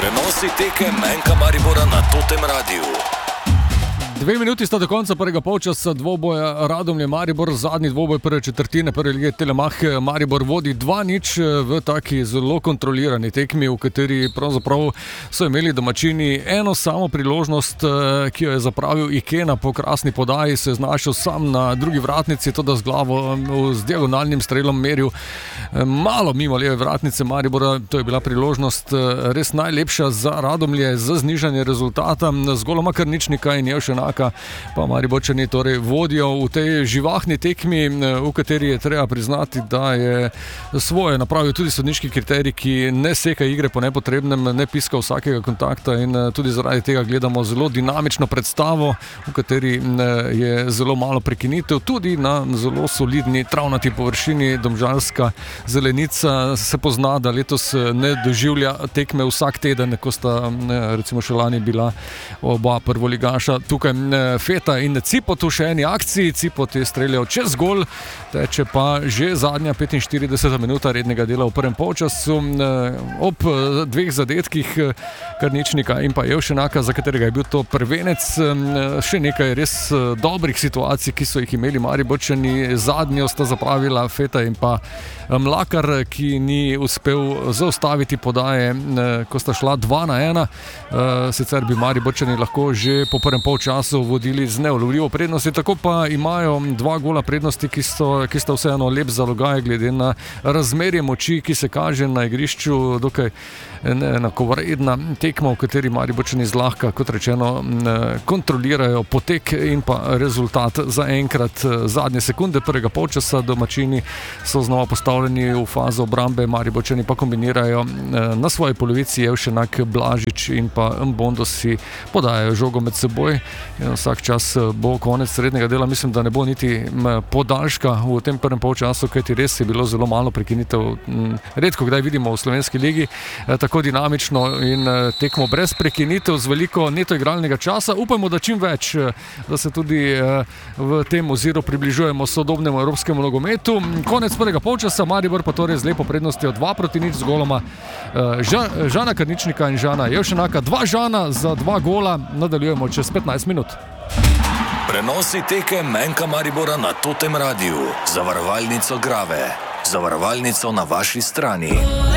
Prenosi tekem Enka Maribora na Totem Radiu. 2 minuti sta do konca prvega polčasa dvoboja Radomlje-Maribor, zadnji dvoboj prve četrtine prve lige Telemach. Maribor vodi 2-0 v taki zelo kontrolirani tekmi, v kateri pravzaprav so imeli domačini eno samo priložnost, ki jo je zapravil Ikena po krasni podaji, se je znašel sam na drugi vratnici, tudi z glavo z diagonalnim strelom meril malo mimo leve vratnice Maribora. To je bila priložnost res najlepša za Radomlje za znižanje rezultata z goloma Karničnika in Jevšenaka. Pa Mariborčani torej vodijo v tej živahni tekmi, v kateri je treba priznati, da je svoje napravil tudi sodniški kriterij, ki ne seka igre po nepotrebnem, ne piska vsakega kontakta in tudi zaradi tega gledamo zelo dinamično predstavo, v kateri je zelo malo prekinitev, tudi na zelo solidni travnati površini. Domžalska zelenica se pozna, da letos ne doživlja tekme vsak teden, ko sta recimo še lani bila oba prvoligaša tukaj. Feta in Cipot v še eni akciji, Cipot je streljal čez gol, teče pa že zadnja 45 minuta rednega dela v prvem polčasu. Ob dveh zadetkih Karničnika in pa Jevšenaka, za katerega je bil to prvenec, še nekaj res dobrih situacij, ki so jih imeli Mariborčani. Zadnjo sta zapravila Feta in pa Mlakar, ki ni uspel zaustaviti podaje, ko sta šla 2-1. Sicer bi Mariborčani lahko že po prvem polčasu vodili z neulovljivo prednosti, tako pa imajo 2 gola prednosti, ki sta vseeno lep zalogaj glede na razmerje moči, ki se kaže na igrišču. Dokaj enakovredna tekma, v kateri Mariborčani zlahka, kot rečeno, kontrolirajo potek in pa rezultat. Za enkrat zadnje sekunde prvega polčasa domačini so znova postavljeni v fazo obrambe, Mariborčani pa kombinirajo na svoji polovici. Jevšenak, Blažič in pa Mbondo si podajajo žogo med seboj. Vsak čas bo konec srednjega dela, mislim, da ne bo niti podaljška v tem prvem polčasu, kajti res je bilo zelo malo prekinitev. Redko kdaj vidimo v slovenski ligi tako dinamično in tekmo brez prekinitev z veliko neto igralnega časa. Upajmo, da čim več, da se tudi v tem oziru približujemo sodobnemu evropskemu nogometu. Konec prvega polčasa, Maribor pa torej z lepo prednostjo 2-0 z goloma Žana Karničnika in Žana Jevšenaka. 2 Žana za 2 gola. Nadaljujemo čez 15 minut. Prenosi tekem Enka Maribora na Totem Radiu. Zavarovalnico Grave. Zavarovalnico na vaši strani.